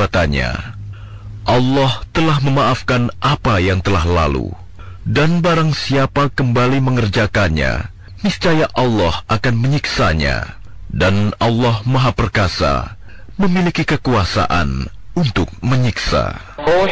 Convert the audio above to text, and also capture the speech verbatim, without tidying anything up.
perbuatannya. Allah telah memaafkan apa yang telah lalu, dan barang siapa kembali mengerjakannya, niscaya Allah akan menyiksanya. Dan Allah Maha Perkasa, memiliki kekuasaan untuk menyiksa.